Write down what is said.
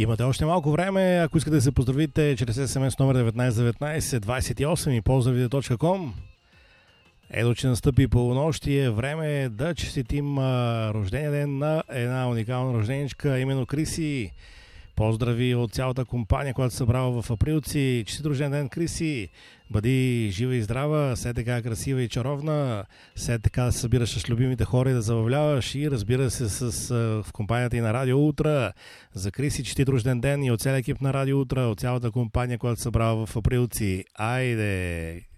Имате още малко време, ако искате да се поздравите чрез СМС номер 191928 и поздравите.com. Ето, че настъпи полунощие, време да честитим рождения ден на една уникална рожденичка, именно Криси. Поздрави от цялата компания, която се събрала в Априлци. Честит рожден ден, Криси! Бъди жива и здрава, все така красива и чаровна, все така да се събираш с любимите хора и да забавляваш и разбира се в компанията и на Радио Утра. За Криси честит рожден ден и от целия екип на Радио Утра, от цялата компания, която се събрала в Априлци. Айде!